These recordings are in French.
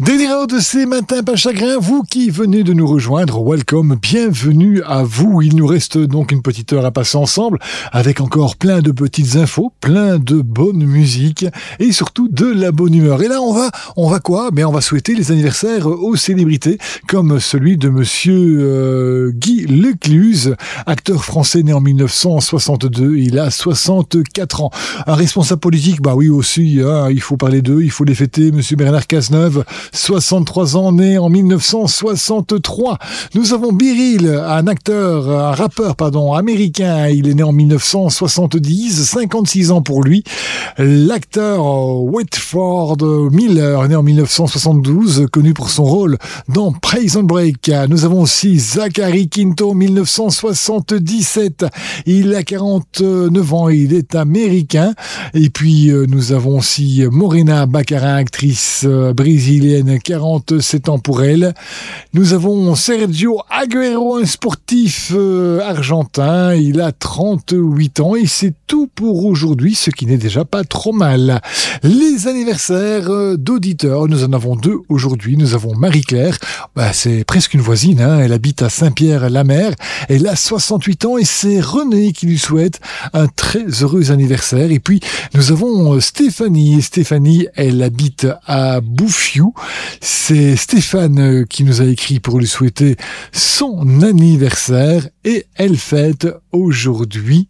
Délirant de ces matins pas chagrin, vous qui venez de nous rejoindre, welcome, bienvenue à vous. Il nous reste donc une petite heure à passer ensemble avec encore plein de petites infos, plein de bonne musique et surtout de la bonne humeur. Et là, on va quoi? On va souhaiter les anniversaires aux célébrités comme celui de monsieur Guy Lecluse, acteur français né en 1962. Il a 64 ans. Un responsable politique, oui aussi, il faut parler d'eux, il faut les fêter. Monsieur Bernard Cazeneuve, 63 ans, né en 1963. Nous avons Biril, un rappeur américain. Il est né en 1970, 56 ans pour lui. L'acteur Whitford Miller, né en 1972, connu pour son rôle dans Prison Break. Nous avons aussi Zachary Quinto, 1977. Il a 49 ans, il est américain. Et puis, nous avons aussi Morena Baccarin, actrice brésilienne, 47 ans pour elle. Nous avons Sergio Agüero, un sportif argentin. Il a 38 ans et c'est tout pour aujourd'hui, ce qui n'est déjà pas trop mal. Les anniversaires d'auditeurs, nous en avons deux aujourd'hui. Nous avons Marie-Claire, c'est presque une voisine, elle habite à Saint-Pierre-la-Mer. Elle a 68 ans et c'est René qui lui souhaite un très heureux anniversaire. Et puis, nous avons Stéphanie. Stéphanie, elle habite à Bouffiou. C'est Stéphane qui nous a écrit pour lui souhaiter son anniversaire et elle fête aujourd'hui.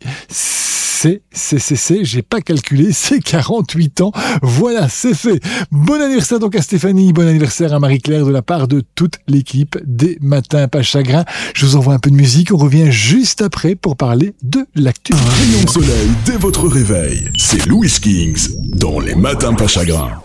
J'ai pas calculé, c'est 48 ans. Voilà, c'est fait. Bon anniversaire donc à Stéphanie, bon anniversaire à Marie-Claire de la part de toute l'équipe des Matins pas chagrin. Je vous envoie un peu de musique, on revient juste après pour parler de l'actu. Un rayon de soleil dès votre réveil, c'est Louis Kings dans les Matins pas chagrin.